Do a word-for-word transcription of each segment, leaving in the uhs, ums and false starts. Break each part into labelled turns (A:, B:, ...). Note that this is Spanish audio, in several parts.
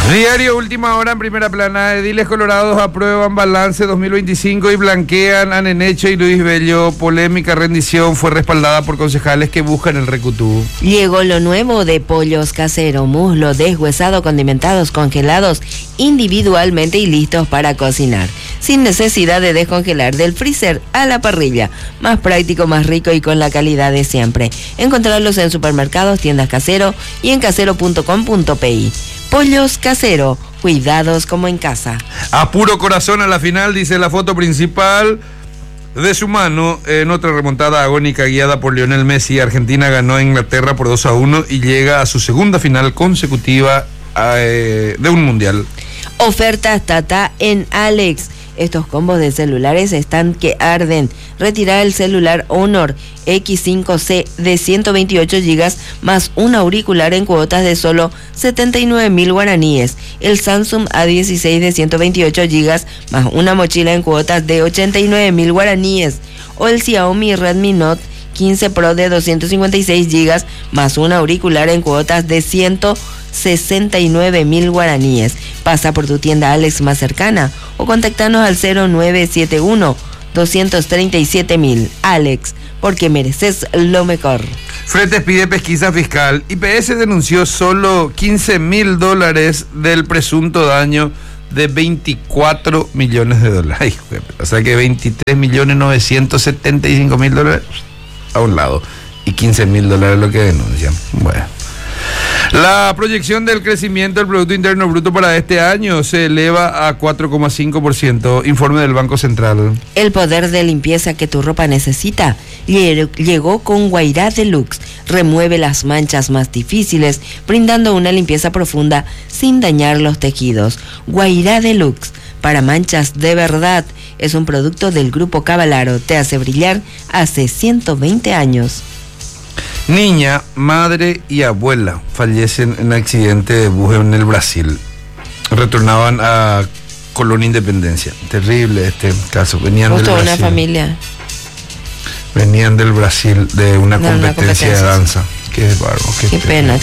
A: Diario Última Hora en primera plana. Ediles colorados aprueban balance dos mil veinticinco y blanquean a Nenecho y Luis Bello. Polémica rendición fue respaldada por concejales que buscan el recutú.
B: Llegó lo nuevo de Pollos Casero, muslo deshuesado, condimentados, congelados individualmente y listos para cocinar, sin necesidad de descongelar, del freezer a la parrilla. Más práctico, más rico y con la calidad de siempre. Encontrarlos en supermercados, tiendas Casero y en casero punto com punto pe. Pollos Casero, cuidados como en casa.
A: A puro corazón a la final, dice la foto principal de su mano. En otra remontada agónica guiada por Lionel Messi, Argentina ganó a Inglaterra por dos a uno y llega a su segunda final consecutiva eh, de un mundial.
B: Ofertas Tata en Alex. Estos combos de celulares están que arden. Retirar el celular Honor equis cinco ce de ciento veintiocho gigas más un auricular en cuotas de solo setenta y nueve mil guaraníes. El Samsung A dieciséis de ciento veintiocho gigas más una mochila en cuotas de ochenta y nueve mil guaraníes. O el Xiaomi Redmi Note quince Pro de doscientos cincuenta y seis gigas más un auricular en cuotas de ciento sesenta y nueve mil guaraníes. Pasa por tu tienda Alex más cercana o contactanos al cero nueve siete uno, dos tres siete mil. Alex, porque mereces lo mejor.
A: Fretes pide pesquisa fiscal. I P S denunció solo quince mil dólares del presunto daño de veinticuatro millones de dólares. Ay, o sea que veintitrés millones novecientos setenta y cinco mil dólares a un lado y quince mil dólares lo que denuncian. Bueno. La proyección del crecimiento del Producto Interno Bruto para este año se eleva a cuatro coma cinco por ciento, informe del Banco Central.
B: El poder de limpieza que tu ropa necesita llegó con Guairá Deluxe. Remueve las manchas más difíciles, brindando una limpieza profunda sin dañar los tejidos. Guairá Deluxe, para manchas de verdad, es un producto del Grupo Cavalaro. Te hace brillar hace ciento veinte años.
A: Niña, madre y abuela fallecen en accidente de bus en el Brasil. Retornaban a Colonia Independencia. Terrible este caso. Venían
B: Justo
A: del
B: una
A: Brasil.
B: familia.
A: Venían del Brasil de una,
B: de
A: competencia,
B: una competencia
A: de danza. Qué bárbaro. Qué,
B: Qué pena.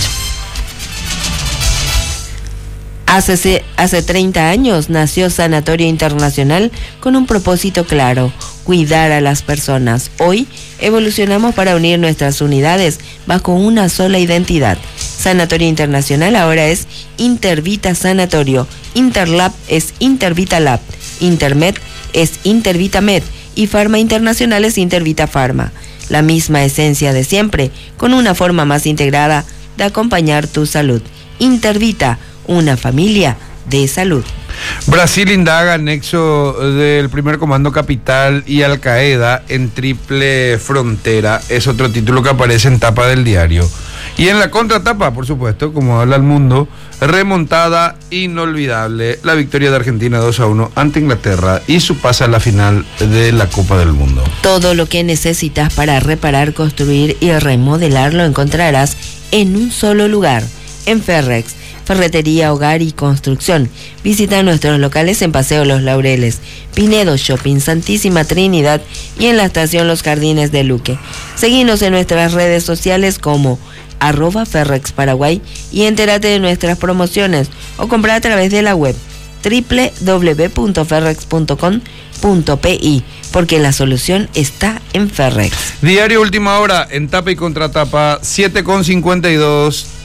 B: Hace, hace treinta años nació Sanatorio Internacional con un propósito claro: cuidar a las personas. Hoy evolucionamos para unir nuestras unidades bajo una sola identidad. Sanatorio Internacional ahora es Intervita Sanatorio, Interlab es Intervita Lab, Intermed es Intervita Med y Pharma Internacional es Intervita Pharma. La misma esencia de siempre, con una forma más integrada de acompañar tu salud. Intervita, una familia de salud.
A: Brasil indaga nexo del primer comando capital y Al Qaeda en triple frontera. Es otro título que aparece en tapa del diario. Y en la contratapa, por supuesto, como habla el mundo, remontada inolvidable. La victoria de Argentina dos a uno ante Inglaterra y su pase a la final de la Copa del Mundo.
B: Todo lo que necesitas para reparar, construir y remodelar lo encontrarás en un solo lugar, en Ferrex. Ferretería, hogar y construcción. Visita nuestros locales en Paseo Los Laureles, Pinedo Shopping, Santísima Trinidad y en la estación Los Jardines de Luque. Seguinos en nuestras redes sociales como arroba Ferrex Paraguay y entérate de nuestras promociones o compra a través de la web doble u doble u doble u punto ferrex punto com punto pe, porque la solución está en Ferrex.
A: Diario Última Hora en tapa y contratapa, siete con cincuenta y dos.